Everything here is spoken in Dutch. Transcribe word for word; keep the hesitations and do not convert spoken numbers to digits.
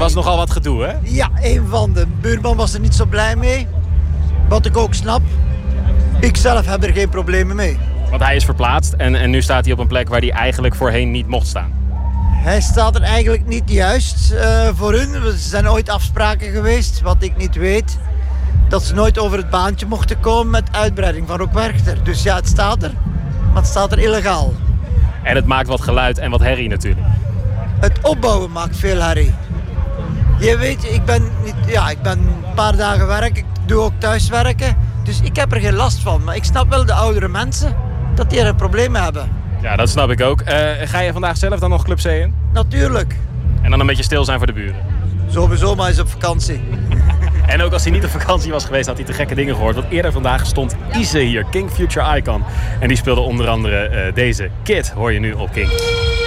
Was nogal wat gedoe, hè? Ja, een van de buurman was er niet zo blij mee. Wat ik ook snap. Ik zelf heb er geen problemen mee. Want hij is verplaatst en, en nu staat hij op een plek waar hij eigenlijk voorheen niet mocht staan. Hij staat er eigenlijk niet juist uh, voor hun. Er zijn ooit afspraken geweest, wat ik niet weet. Dat ze nooit over het baantje mochten komen met uitbreiding van Rookwerchter. Dus ja, het staat er. Maar het staat er illegaal. En het maakt wat geluid en wat herrie natuurlijk. Het opbouwen maakt veel herrie. Je weet, ik ben, niet, ja, ik ben een paar dagen werken. Ik doe ook thuiswerken. Dus ik heb er geen last van. Maar ik snap wel de oudere mensen dat die er een probleem mee hebben. Ja, dat snap ik ook. Uh, ga je vandaag zelf dan nog Club C in? Natuurlijk. En dan een beetje stil zijn voor de buren? Sowieso, maar hij is op vakantie. En ook als hij niet op vakantie was geweest, had hij te gekke dingen gehoord. Want eerder vandaag stond Ize hier, King Future Icon. En die speelde onder andere uh, deze Kid, hoor je nu op King.